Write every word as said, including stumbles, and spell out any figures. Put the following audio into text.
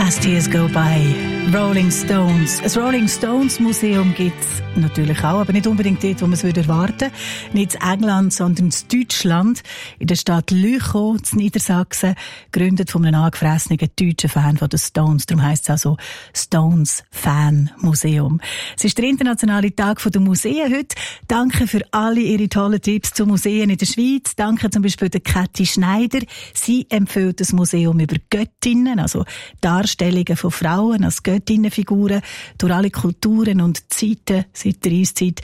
As Tears Go By, Rolling Stones. Ein Rolling Stones Museum gibt es natürlich auch, aber nicht unbedingt dort, wo man es erwarten würde. Nicht in England, sondern in Deutschland, in der Stadt Lüchow, in Niedersachsen, gegründet von einem angefressenen deutschen Fan von den Stones. Darum heisst es auch so Stones Fan Museum. Es ist der internationale Tag der Museen heute. Danke für alle Ihre tollen Tipps zu Museen in der Schweiz. Danke zum Beispiel der Kathi Schneider. Sie empfiehlt das Museum über Göttinnen, also Darstellungen von Frauen als Göttinnenfiguren durch alle Kulturen und Zeiten seit der Eiszeit